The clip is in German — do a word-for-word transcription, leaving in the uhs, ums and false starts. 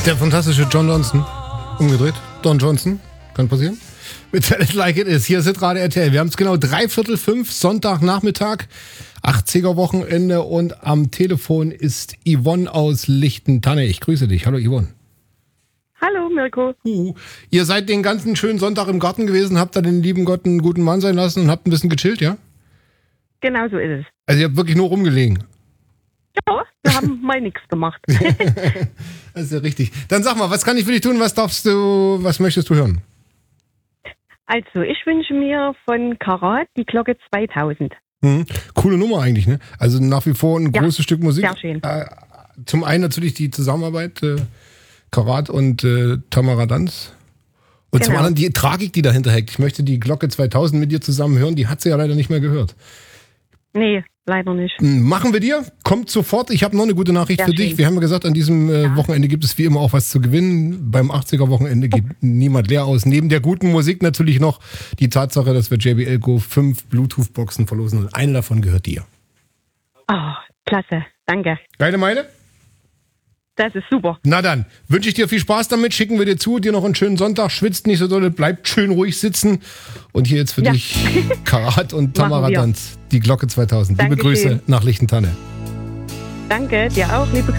Der fantastische John Johnson. Umgedreht. Don Johnson. Kann passieren. Mit Tell It Like It Is. Hier ist Hitradio R T L. Wir haben es genau dreiviertel fünf, Sonntagnachmittag, achtziger Wochenende und am Telefon ist Yvonne aus Lichtentanne. Ich grüße dich. Hallo Yvonne. Hallo Mirko. Uh, ihr seid den ganzen schönen Sonntag im Garten gewesen, habt da den lieben Gott einen guten Mann sein lassen und habt ein bisschen gechillt, ja? Genau so ist es. Also ihr habt wirklich nur rumgelegen. Ja, wir haben mal nichts gemacht. Das ist ja richtig. Dann sag mal, was kann ich für dich tun? Was darfst du, was möchtest du hören? Also, ich wünsche mir von Karat die Glocke zweitausend. Mhm. Coole Nummer eigentlich, ne? Also nach wie vor ein Ja, großes Stück Musik. sehr schön. Äh, zum einen natürlich die Zusammenarbeit, äh, Karat und äh, Tamara Danz. Und Genau. zum anderen die Tragik, die dahinter hängt. Ich möchte die Glocke zweitausend mit dir zusammen hören. Die hat sie ja leider nicht mehr gehört. Nee, leider nicht. Machen wir dir. Kommt sofort. Ich habe noch eine gute Nachricht Sehr für schön. dich. Wir haben ja gesagt, an diesem äh, Ja. Wochenende gibt es wie immer auch was zu gewinnen. Beim achtziger-Wochenende geht niemand leer aus. Neben der guten Musik natürlich noch die Tatsache, dass wir J B L Go fünf Bluetooth-Boxen verlosen und eine davon gehört dir. Oh, klasse. Danke. Geile Meile? Das ist super. Na dann, wünsche ich dir viel Spaß damit. Schicken wir dir zu. Dir noch einen schönen Sonntag. Schwitzt nicht so doll. Bleibt schön ruhig sitzen. Und hier jetzt für Ja. dich Karat und Machen Tamara wir. Danz. Die Glocke zweitausend. Liebe Dankeschön. Grüße nach Lichtentanne. Danke, dir auch, liebe